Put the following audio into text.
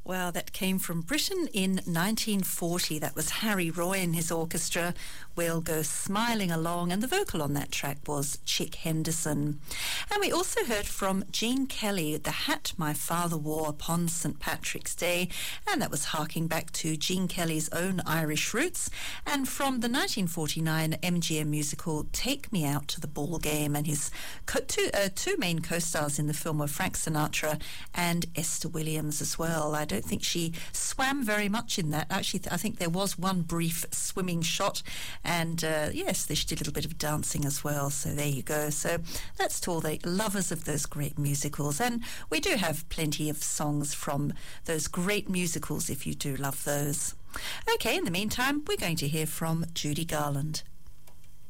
Well, that came from Britain in 1940. That was Harry Roy and his orchestra. We'll Go Smiling Along, and the vocal on that track was Chick Henderson. And we also heard from Gene Kelly, The Hat My Father Wore Upon St. Patrick's Day, and that was harking back to Gene Kelly's own Irish roots, and from the 1949 MGM musical Take Me Out to the Ball Game, and his two main co-stars in the film were Frank Sinatra and Esther Williams as well. I don't think she swam very much in that. Actually, I think there was one brief swimming shot, and yes, she did a little bit of dancing as well. So there you go. So that's to all the lovers of those great musicals, and we do have plenty of songs from those great musicals if you do love those. Okay, in the meantime, we're going to hear from Judy Garland.